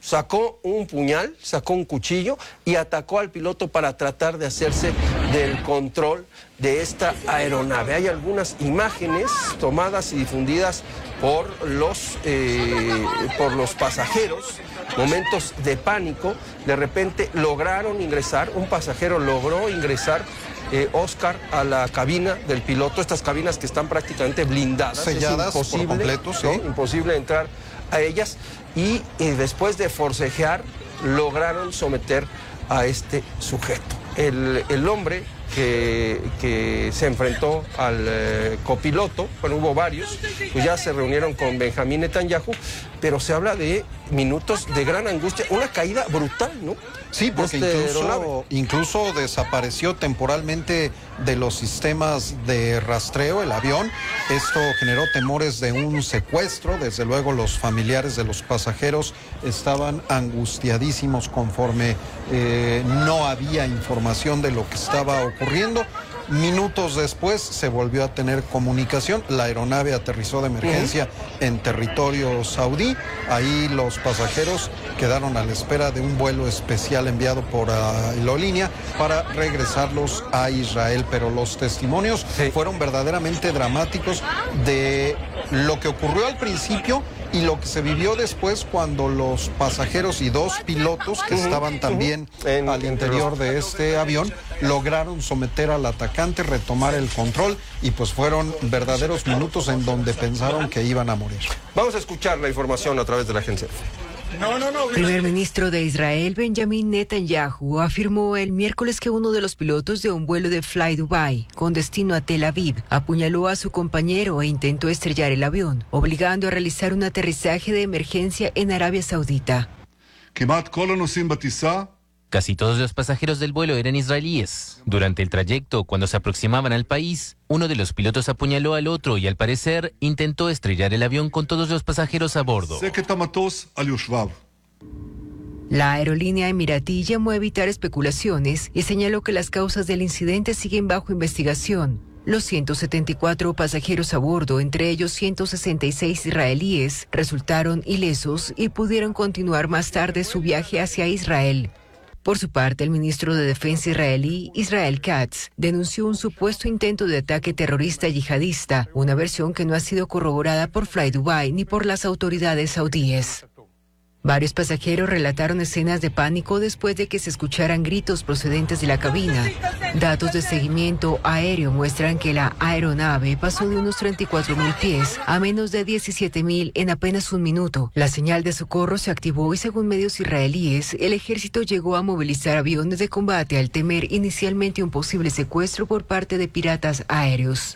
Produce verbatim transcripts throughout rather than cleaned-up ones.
sacó un puñal, sacó un cuchillo y atacó al piloto para tratar de hacerse del control de esta aeronave. Hay algunas imágenes tomadas y difundidas por los, eh, por los pasajeros, momentos de pánico. De repente lograron ingresar, un pasajero logró ingresar, eh, Oscar, a la cabina del piloto, estas cabinas que están prácticamente blindadas, selladas es imposible, por completo, ¿sí? ¿no? Imposible entrar a ellas, y, y después de forcejear lograron someter a este sujeto. El, el hombre que, que se enfrentó al eh, copiloto, bueno, hubo varios, pues ya se reunieron con Benjamín Netanyahu, pero se habla de minutos de gran angustia, una caída brutal, ¿no? Sí, porque este incluso, incluso desapareció temporalmente de los sistemas de rastreo el avión. Esto generó temores de un secuestro. Desde luego los familiares de los pasajeros estaban angustiadísimos conforme eh, no había información de lo que estaba ocurriendo. Minutos después se volvió a tener comunicación. La aeronave aterrizó de emergencia uh-huh. en territorio saudí. Ahí los pasajeros quedaron a la espera de un vuelo especial enviado por uh, aerolínea para regresarlos a Israel. Pero los testimonios sí. fueron verdaderamente dramáticos de lo que ocurrió al principio y lo que se vivió después, cuando los pasajeros y dos pilotos que uh-huh. estaban también uh-huh. en, al interior de este avión lograron someter al atacante, retomar el control, y pues fueron verdaderos minutos en donde pensaron que iban a morir. Vamos a escuchar la información a través de la agencia. No, no, no. Primer ministro de Israel, Benjamín Netanyahu, afirmó el miércoles que uno de los pilotos de un vuelo de Fly Dubai con destino a Tel Aviv apuñaló a su compañero e intentó estrellar el avión, obligando a realizar un aterrizaje de emergencia en Arabia Saudita. Casi todos los pasajeros del vuelo eran israelíes. Durante el trayecto, cuando se aproximaban al país, uno de los pilotos apuñaló al otro y, al parecer, intentó estrellar el avión con todos los pasajeros a bordo. La aerolínea emiratí llamó a evitar especulaciones y señaló que las causas del incidente siguen bajo investigación. Los ciento setenta y cuatro pasajeros a bordo, entre ellos ciento sesenta y seis israelíes, resultaron ilesos y pudieron continuar más tarde su viaje hacia Israel. Por su parte, el ministro de Defensa israelí, Israel Katz, denunció un supuesto intento de ataque terrorista yihadista, una versión que no ha sido corroborada por Fly Dubai ni por las autoridades saudíes. Varios pasajeros relataron escenas de pánico después de que se escucharan gritos procedentes de la cabina. Datos de seguimiento aéreo muestran que la aeronave pasó de unos treinta y cuatro mil pies a menos de diecisiete mil en apenas un minuto. La señal de socorro se activó y, según medios israelíes, el ejército llegó a movilizar aviones de combate al temer inicialmente un posible secuestro por parte de piratas aéreos.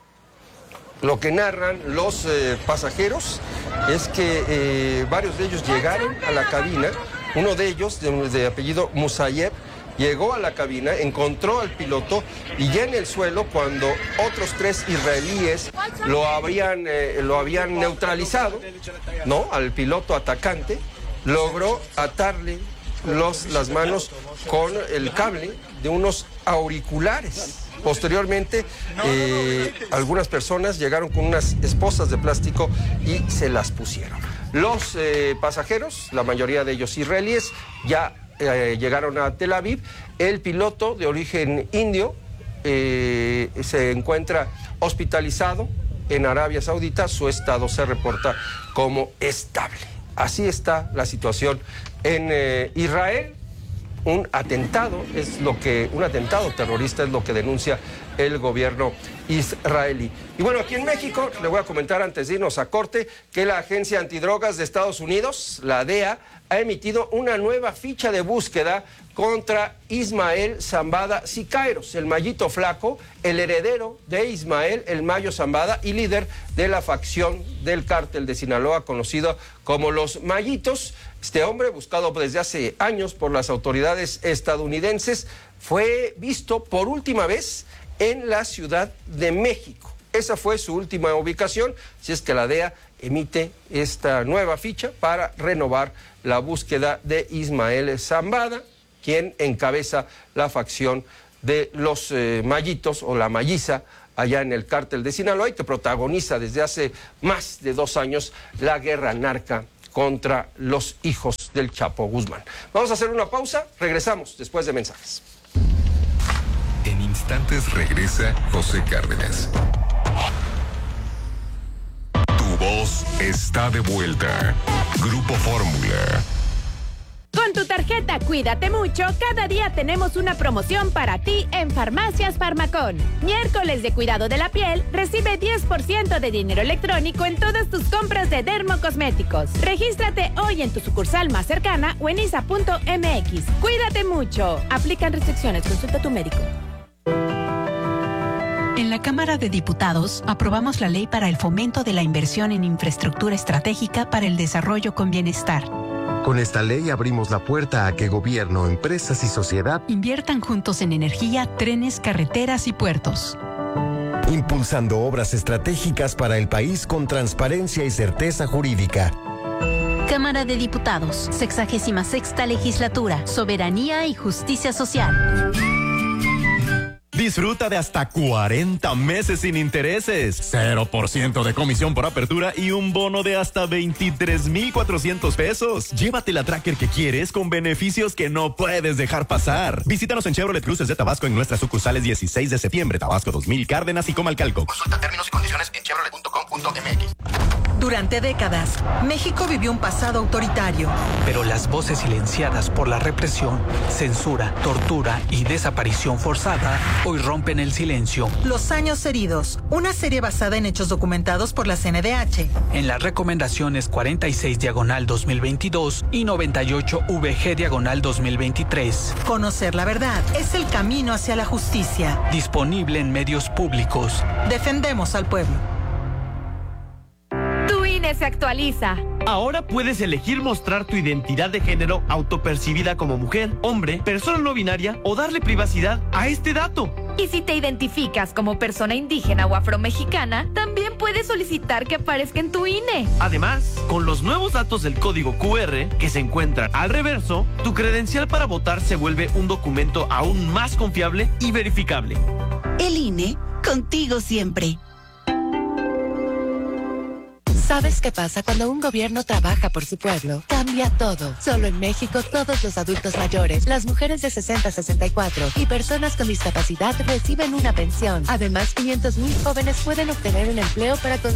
Lo que narran los eh, pasajeros es que eh, varios de ellos llegaron a la cabina. Uno de ellos, de, de apellido Musayev, llegó a la cabina, encontró al piloto y ya en el suelo, cuando otros tres israelíes lo habrían, eh, lo habían neutralizado, ¿no?, al piloto atacante, logró atarle los, las manos con el cable de unos auriculares. Posteriormente, eh, algunas personas llegaron con unas esposas de plástico y se las pusieron. Los eh, pasajeros, la mayoría de ellos israelíes, ya eh, llegaron a Tel Aviv. El piloto, de origen indio, eh, se encuentra hospitalizado en Arabia Saudita. Su estado se reporta como estable. Así está la situación en eh, Israel. Un atentado es lo que, un atentado terrorista es lo que denuncia el gobierno israelí. Y bueno, aquí en México, le voy a comentar antes de irnos a corte que la Agencia Antidrogas de Estados Unidos, la D E A, ha emitido una nueva ficha de búsqueda contra Ismael Zambada Siqueiros, el Mayito Flaco, el heredero de Ismael El Mayo Zambada y líder de la facción del cártel de Sinaloa conocido como los Mayitos. Este hombre, buscado desde hace años por las autoridades estadounidenses, fue visto por última vez en la Ciudad de México. Esa fue su última ubicación, si es que la D E A emite esta nueva ficha para renovar la búsqueda de Ismael Zambada, quien encabeza la facción de los eh, Mayitos o la Mayiza allá en el cártel de Sinaloa y que protagoniza desde hace más de dos años la guerra narca contra los hijos del Chapo Guzmán. Vamos a hacer una pausa, regresamos después de mensajes. En instantes regresa José Cárdenas. Tu voz está de vuelta. Grupo Fórmula. Con tu tarjeta Cuídate Mucho, cada día tenemos una promoción para ti en Farmacias Farmacón. Miércoles de cuidado de la piel, recibe diez por ciento de dinero electrónico en todas tus compras de dermocosméticos. Regístrate hoy en tu sucursal más cercana o en isa punto m x. Cuídate mucho. Aplican restricciones. Consulta a tu médico. En la Cámara de Diputados aprobamos la ley para el fomento de la inversión en infraestructura estratégica para el desarrollo con bienestar. Con esta ley abrimos la puerta a que gobierno, empresas y sociedad inviertan juntos en energía, trenes, carreteras y puertos. Impulsando obras estratégicas para el país con transparencia y certeza jurídica. Cámara de Diputados, sexagésima sexta legislatura, soberanía y justicia social. Disfruta de hasta cuarenta meses sin intereses, cero por ciento de comisión por apertura y un bono de hasta veintitrés mil cuatrocientos pesos. Llévate la tracker que quieres con beneficios que no puedes dejar pasar. Visítanos en Chevrolet Cruces de Tabasco en nuestras sucursales dieciséis de septiembre, Tabasco dos mil, Cárdenas y Comalcalco. Consulta términos y condiciones en chevrolet punto com punto m x. Durante décadas, México vivió un pasado autoritario. Pero las voces silenciadas por la represión, censura, tortura y desaparición forzada hoy rompen el silencio. Los años heridos, una serie basada en hechos documentados por la C N D H. En las recomendaciones cuarenta y seis diagonal dos mil veintidós y noventa y ocho V G diagonal dos mil veintitrés. Conocer la verdad es el camino hacia la justicia. Disponible en medios públicos. Defendemos al pueblo. Tu I N E se actualiza. Ahora puedes elegir mostrar tu identidad de género autopercibida como mujer, hombre, persona no binaria o darle privacidad a este dato. Y si te identificas como persona indígena o afromexicana, también puedes solicitar que aparezca en tu I N E. Además, con los nuevos datos del código Q R que se encuentran al reverso, tu credencial para votar se vuelve un documento aún más confiable y verificable. El I N E, contigo siempre. ¿Sabes qué pasa cuando un gobierno trabaja por su pueblo? Cambia todo. Solo en México, todos los adultos mayores, las mujeres de sesenta a sesenta y cuatro y personas con discapacidad reciben una pensión. Además, quinientos mil jóvenes pueden obtener un empleo para conseguir